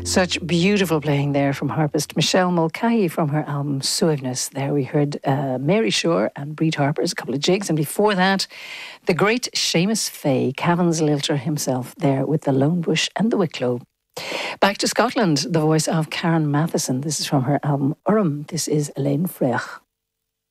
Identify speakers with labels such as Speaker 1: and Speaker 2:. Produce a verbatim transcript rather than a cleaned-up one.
Speaker 1: Such beautiful playing there from harpist Michelle Mulcahy from her album Suaveness. There we heard uh, Mary Shore and Breed Harper's a couple of jigs, and before that, the great Seamus Fay, Cavan's lilter himself, there with the Lone Bush and the Wicklow. Back to Scotland, the voice of Karen Matheson. This is from her album Urim. This is Elaine Frech.